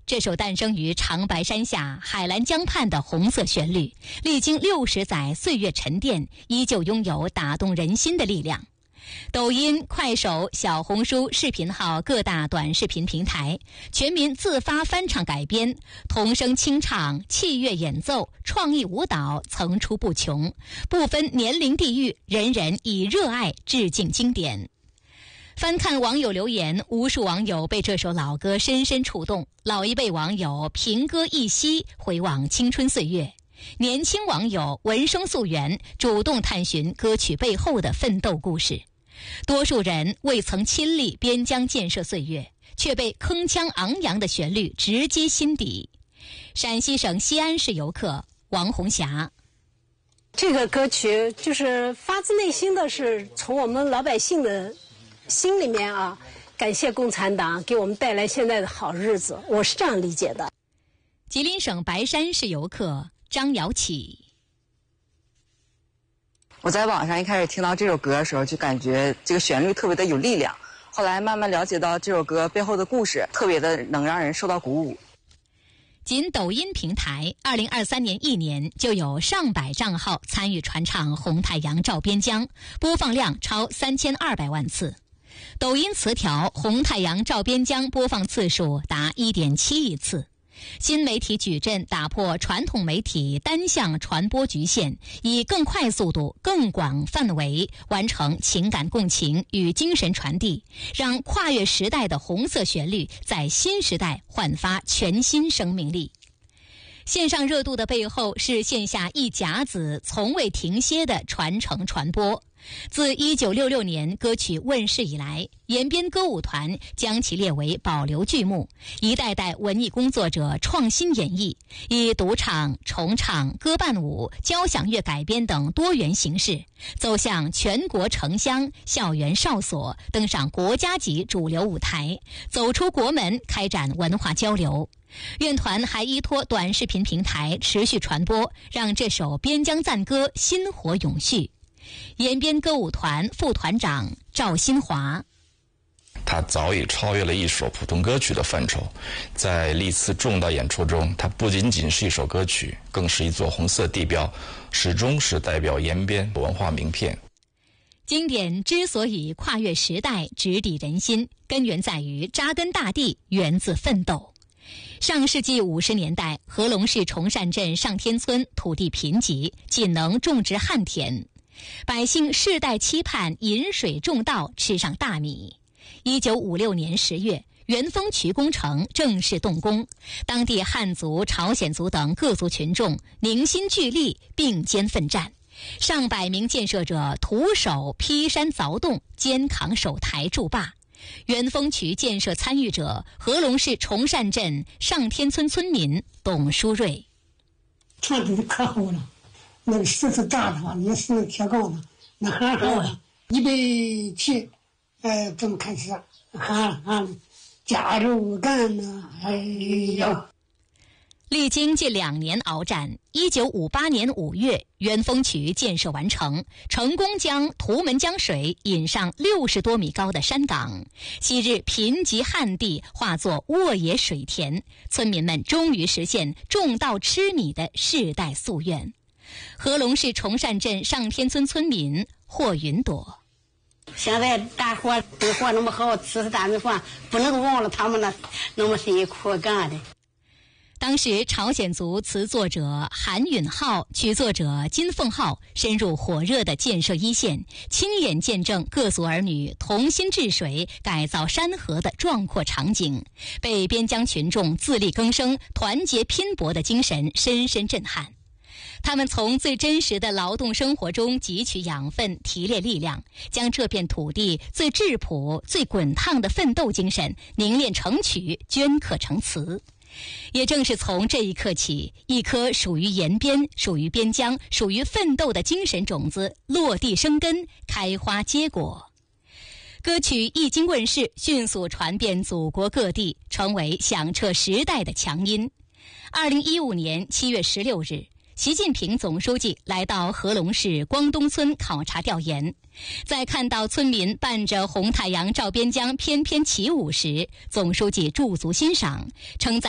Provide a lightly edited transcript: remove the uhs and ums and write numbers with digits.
这首诞生于长白山下海蓝江畔的红色旋律，历经60载岁月沉淀，依旧拥有打动人心的力量。抖音、快手、小红书视频号各大短视频平台，全民自发翻唱改编，童声清唱、器乐演奏、创意舞蹈层出不穷，不分年龄地域，人人以热爱致敬经典。翻看网友留言，无数网友被这首老歌深深触动，老一辈网友评歌一夕，回望青春岁月，年轻网友闻声溯源，主动探寻歌曲背后的奋斗故事。多数人未曾亲历边疆建设岁月，却被铿锵昂扬的旋律直击心底。陕西省西安市游客王红霞， 这个歌曲就是发自内心的，是从我们老百姓的心里面啊，感谢共产党给我们带来现在的好日子，我是这样理解的。 吉林省白山市游客张瑶启， 我在网上一开始听到这首歌的时候，就感觉这个旋律特别的有力量，后来慢慢了解到这首歌背后的故事，特别的能让人受到鼓舞。 仅抖音平台2023年1年就有上百账号参与传唱《红太阳照边疆》，播放量超3200万次。抖音词条《红太阳照边疆》播放次数达1.7亿次。新媒体矩阵打破传统媒体单向传播局限，以更快速度、更广范围完成情感共情与精神传递，让跨越时代的红色旋律在新时代焕发全新生命力。线上热度的背后是线下一甲子从未停歇的传承传播。自1966年歌曲问世以来，延边歌舞团将其列为保留剧目，一代代文艺工作者创新演绎，以独唱、重唱、歌伴舞、交响乐改编等多元形式，走向全国城乡、校园哨所，登上国家级主流舞台，走出国门，开展文化交流。院团还依托短视频平台持续传播，让这首边疆赞歌薪火永续。延边歌舞团副团长赵新华， 它早已超越了一首普通歌曲的范畴，在历次重大演出中，它不仅仅是一首歌曲，更是一座红色地标，始终是代表延边文化名片。 经典之所以跨越时代、直抵人心，根源在于扎根大地，源自奋斗。上世纪50年代，合隆市崇善镇上天村土地贫瘠，仅能种植旱田，百姓世代期盼饮水种稻，吃上大米。1956年10月，元丰渠工程正式动工，当地汉族、朝鲜族等各族群众凝心聚力，并肩奋战，上百名建设者徒手劈山凿洞，肩扛手台筑坝。元丰渠建设参与者合隆市崇善镇上天村村民董书瑞， 场地可好了，那个石头大的话也是铁钢的，那很好的，170，这么开始加入干呢，哎呦。 历经近2年鏖战，1958年5月，元丰渠建设完成，成功将图门江水引上60多米高的山岗，昔日贫瘠旱地化作沃野水田，村民们终于实现种稻吃米的世代夙愿。合隆市崇善镇上天村村民霍云朵， 现在大伙生活那么好，吃大米饭，不能忘了他们那么辛苦干的。 当时朝鲜族词作者韩允浩、曲作者金凤浩深入火热的建设一线，亲眼见证各族儿女同心治水、改造山河的壮阔场景，被边疆群众自力更生、团结拼搏的精神深深震撼。他们从最真实的劳动生活中汲取养分，提炼力量，将这片土地最质朴、最滚烫的奋斗精神凝练成曲，镌刻成词。也正是从这一刻起，一颗属于延边、属于边疆、属于奋斗的精神种子落地生根，开花结果。歌曲一经问世，迅速传遍祖国各地，成为响彻时代的强音。2015年7月16日，习近平总书记来到合隆市光东村考察调研，在看到村民伴着红太阳照边疆翩翩起舞时，总书记驻足欣赏，称赞